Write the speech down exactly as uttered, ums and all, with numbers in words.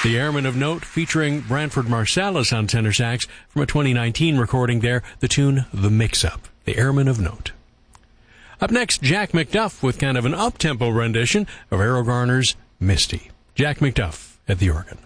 The Airmen of Note, featuring Branford Marsalis on tenor sax from a twenty nineteen recording there, the tune The Mix-Up. The Airmen of Note. Up next, Jack McDuff with kind of an up-tempo rendition of Errol Garner's Misty. Jack McDuff at the organ.